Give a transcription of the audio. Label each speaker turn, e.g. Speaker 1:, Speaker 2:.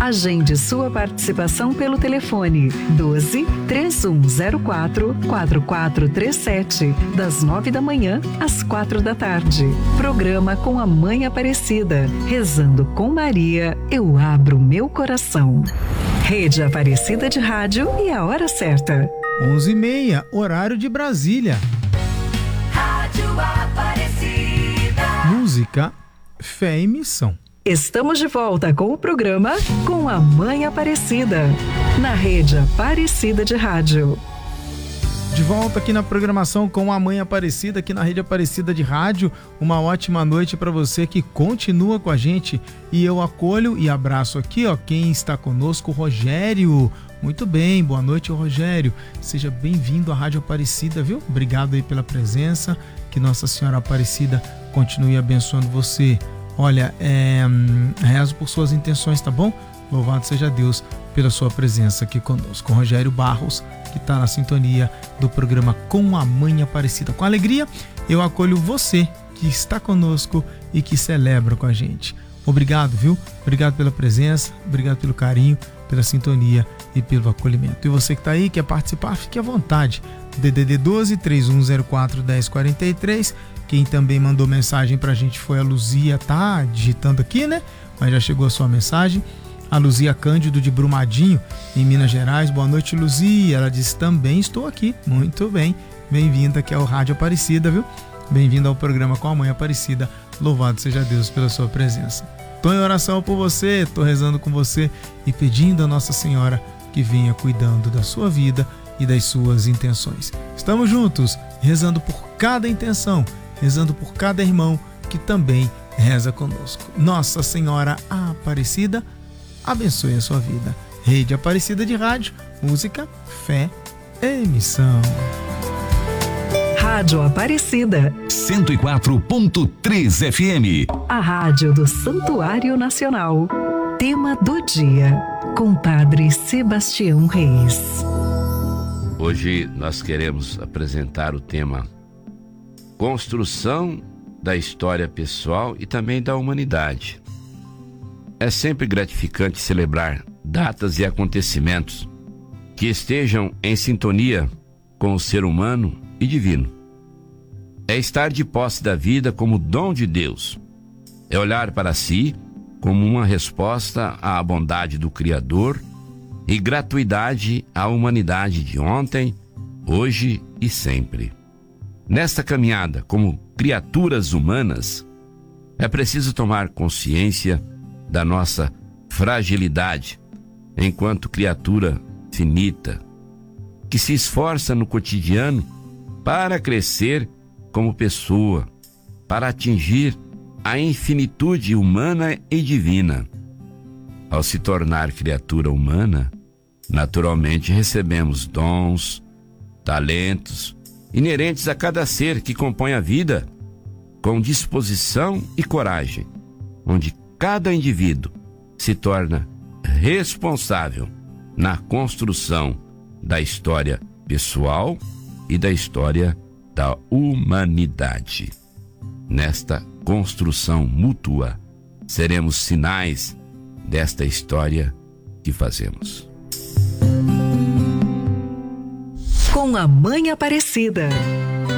Speaker 1: Agende sua participação pelo telefone 12 3104 4437, das 9 da manhã às 4 da tarde. Programa com a Mãe Aparecida. Rezando com Maria, eu abro meu coração. Rede Aparecida de Rádio e a hora certa.
Speaker 2: 11h30, horário de Brasília.
Speaker 3: Rádio Aparecida.
Speaker 2: Música, fé e missão.
Speaker 1: Estamos de volta com o programa Com a Mãe Aparecida, na Rede Aparecida de Rádio.
Speaker 2: De volta aqui na programação Com a Mãe Aparecida, aqui na Rede Aparecida de Rádio. Uma ótima noite para você que continua com a gente. E eu acolho e abraço aqui, quem está conosco, o Rogério. Muito bem, boa noite, Rogério. Seja bem-vindo à Rádio Aparecida, viu? Obrigado aí pela presença. Que Nossa Senhora Aparecida continue abençoando você. Olha, rezo por suas intenções, tá bom? Louvado seja Deus pela sua presença aqui conosco. O Rogério Barros, que está na sintonia do programa Com a Mãe Aparecida. Com alegria, eu acolho você que está conosco e que celebra com a gente. Obrigado, viu? Obrigado pela presença, obrigado pelo carinho, pela sintonia e pelo acolhimento. E você que está aí, quer participar, fique à vontade. DDD 12 3104 1043. Quem também mandou mensagem pra gente foi a Luzia, tá digitando aqui, né? Mas já chegou a sua mensagem. A Luzia Cândido de Brumadinho, em Minas Gerais. Boa noite, Luzia. Ela disse, também estou aqui. Muito bem. Bem-vinda aqui ao Rádio Aparecida, viu? Bem-vinda ao programa Com a Mãe Aparecida. Louvado seja Deus pela sua presença. Tô em oração por você, tô rezando com você e pedindo a Nossa Senhora que venha cuidando da sua vida e das suas intenções. Estamos juntos, rezando por cada intenção, rezando por cada irmão que também reza conosco. Nossa Senhora Aparecida, abençoe a sua vida. Rede Aparecida de Rádio, música, fé e missão.
Speaker 1: Rádio Aparecida
Speaker 4: 104.3 FM.
Speaker 1: A rádio do Santuário Nacional. Tema do dia, com Padre Sebastião Reis.
Speaker 5: Hoje nós queremos apresentar o tema Construção da História Pessoal e também da Humanidade. É sempre gratificante celebrar datas e acontecimentos que estejam em sintonia com o ser humano e divino. É estar de posse da vida como dom de Deus. É olhar para si como uma resposta à bondade do Criador e gratuidade à humanidade de ontem, hoje e sempre. Nesta caminhada como criaturas humanas, é preciso tomar consciência da nossa fragilidade enquanto criatura finita, que se esforça no cotidiano para crescer como pessoa, para atingir a infinitude humana e divina. Ao se tornar criatura humana, naturalmente recebemos dons, talentos inerentes a cada ser que compõe a vida, com disposição e coragem, onde cada indivíduo se torna responsável na construção da história pessoal e da história da humanidade. Nesta construção mútua, seremos sinais desta história que fazemos.
Speaker 1: Com a Mãe Aparecida,